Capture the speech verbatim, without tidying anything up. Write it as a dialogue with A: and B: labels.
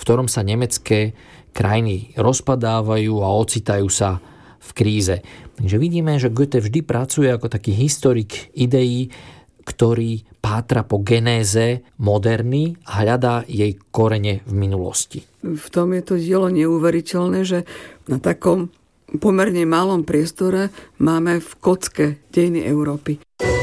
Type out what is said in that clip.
A: ktorom sa nemecké krajiny rozpadávajú a ocitajú sa v kríze. Takže vidíme, že Goethe vždy pracuje ako taký historik ideí, ktorý pátra po genéze moderny a hľadá jej korene v minulosti.
B: V tom je to dielo neuveriteľné, že na takom pomerne malom priestore máme v kocke dejiny Európy.